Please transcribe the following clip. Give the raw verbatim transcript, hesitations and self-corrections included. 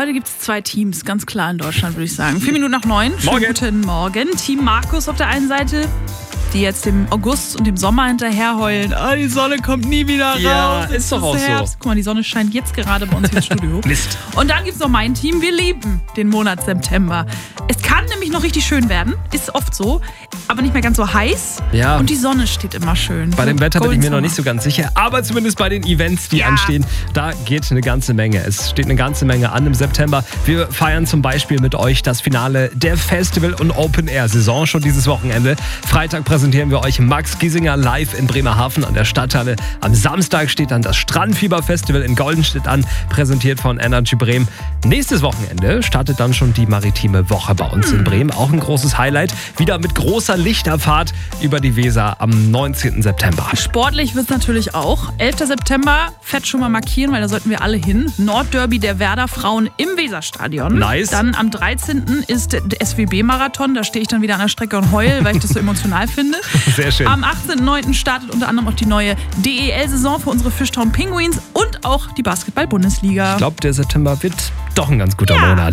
heute gibt es zwei Teams, ganz klar in Deutschland, würde ich sagen. Vier Minuten nach neun. Schönen Morgen. Guten Morgen. Team Markus auf der einen Seite, die jetzt dem August und dem Sommer hinterher heulen. Ah, die Sonne kommt nie wieder raus. Ja, Jetzt ist doch auch Herbst. so. Guck mal, die Sonne scheint jetzt gerade bei uns hier im Studio. Mist. Und dann gibt es noch mein Team. Wir lieben den Monat September. Es kann nämlich noch richtig schön werden. Ist oft so. Aber nicht mehr ganz so heiß. Ja. Und die Sonne steht immer schön. Bei dem Wetter bin ich Golden mir noch Summer. nicht so ganz sicher. Aber zumindest bei den Events, die Ja. anstehen, da geht eine ganze Menge. Es steht eine ganze Menge an im September. Wir feiern zum Beispiel mit euch das Finale der Festival- und Open-Air-Saison schon dieses Wochenende. Freitag präsentieren wir euch Max Giesinger live in Bremerhaven an der Stadthalle. Am Samstag steht dann das Strandfieber-Festival in Goldenstedt an, präsentiert von Energy Bremen. Nächstes Wochenende startet dann schon die maritime Woche bei uns in Bremen. Auch ein großes Highlight. Wieder mit großer Lichterfahrt über die Weser am neunzehnten September. Sportlich wird es natürlich auch. elfter September, fett schon mal markieren, weil da sollten wir alle hin. Nordderby der Werder Frauen im Weserstadion. Nice. Dann am dreizehnten ist der S W B-Marathon. Da stehe ich dann wieder an der Strecke und heul, weil ich das so emotional finde. Sehr schön. Am achtzehnten neunten startet unter anderem auch die neue D E L-Saison für unsere Fishtown Penguins und auch die Basketball-Bundesliga. Ich glaube, der September wird doch ein ganz guter Ja. Monat.